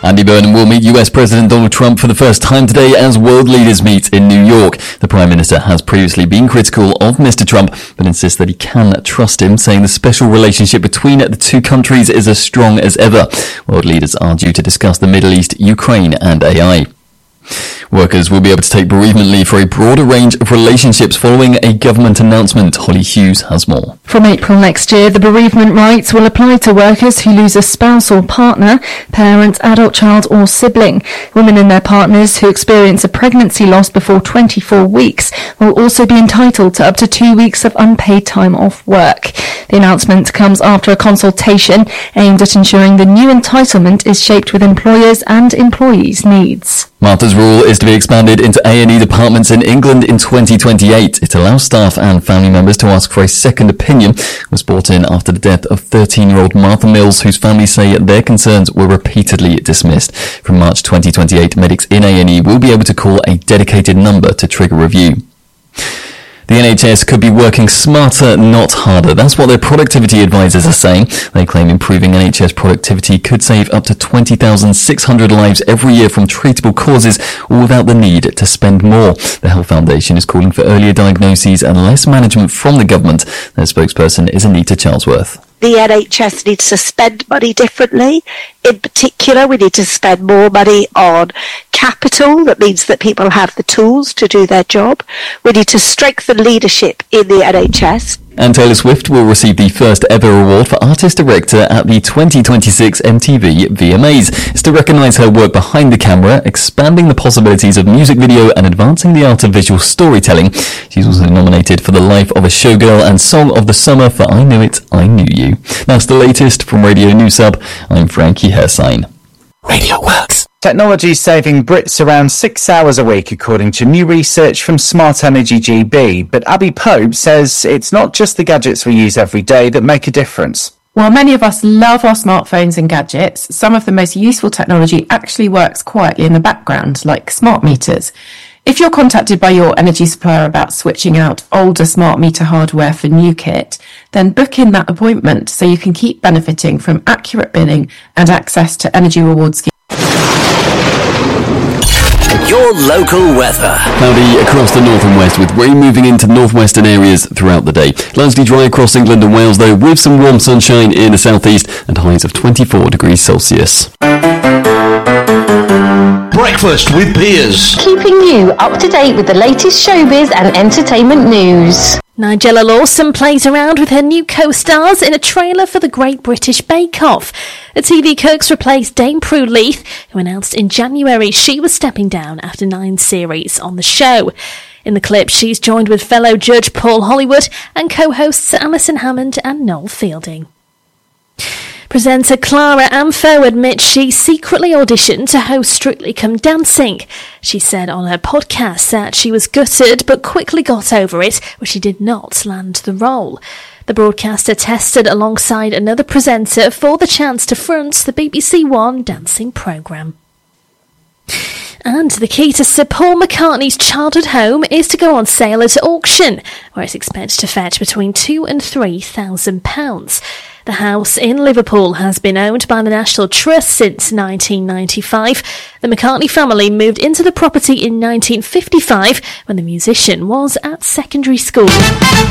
Andy Burnham will meet US President Donald Trump for the first time today as world leaders meet in New York. The Prime Minister has previously been critical of Mr. Trump, but insists that he can trust him, saying the special relationship between the two countries is as strong as ever. World leaders are due to discuss the Middle East, Ukraine and AI. Workers will be able to take bereavement leave for a broader range of relationships following a government announcement. Holly Hughes has more. From April next year, the bereavement rights will apply to workers who lose a spouse or partner, parent, adult child or sibling. Women and their partners who experience a pregnancy loss before 24 weeks will also be entitled to up to 2 weeks of unpaid time off work. The announcement comes after a consultation aimed at ensuring the new entitlement is shaped with employers' and employees' needs. Martha's Rule is to be expanded into A&E departments in England in 2028. It allows staff and family members to ask for a second opinion. It was brought in after the death of 13-year-old Martha Mills, whose family say their concerns were repeatedly dismissed. From March 2028, medics in A&E will be able to call a dedicated number to trigger review. The NHS could be working smarter, not harder. That's what their productivity advisors are saying. They claim improving NHS productivity could save up to 20,600 lives every year from treatable causes, all without the need to spend more. The Health Foundation is calling for earlier diagnoses and less management from the government. Their spokesperson is Anita Charlesworth. The NHS needs to spend money differently. In particular, we need to spend more money on capital. That means that people have the tools to do their job. We need to strengthen leadership in the NHS. And Taylor Swift will receive the first ever award for Artist Director at the 2026 MTV VMAs. It's to recognise her work behind the camera, expanding the possibilities of music video and advancing the art of visual storytelling. She's also nominated for the Life of a Showgirl and Song of the Summer for I Knew It, I Knew You. That's the latest from Radio News Hub. I'm Frankie Hersign. Radio Works. Technology is saving Brits around 6 hours a week, according to new research from Smart Energy GB. But Abby Pope says it's not just the gadgets we use every day that make a difference. While many of us love our smartphones and gadgets, some of the most useful technology actually works quietly in the background, like smart meters. If you're contacted by your energy supplier about switching out older smart meter hardware for new kit, then book in that appointment so you can keep benefiting from accurate billing and access to energy rewards schemes. Your local weather. Cloudy across the north and west, with rain moving into northwestern areas throughout the day. Largely dry across England and Wales, though, with some warm sunshine in the southeast and highs of 24 degrees Celsius. Breakfast with Piers. Keeping you up to date with the latest showbiz and entertainment news. Nigella Lawson plays around with her new co-stars in a trailer for the Great British Bake Off. The TV cooks replaced Dame Prue Leith, who announced in January she was stepping down after 9 series on the show. In the clip, she's joined with fellow judge Paul Hollywood and co-hosts Alison Hammond and Noel Fielding. Presenter Clara Amfo admits she secretly auditioned to host Strictly Come Dancing. She said on her podcast that she was gutted but quickly got over it when she did not land the role. The broadcaster tested alongside another presenter for the chance to front the BBC One dancing programme. And the key to Sir Paul McCartney's childhood home is to go on sale at auction, where it's expected to fetch between £2,000 and £3,000. The house in Liverpool has been owned by the National Trust since 1995. The McCartney family moved into the property in 1955 when the musician was at secondary school.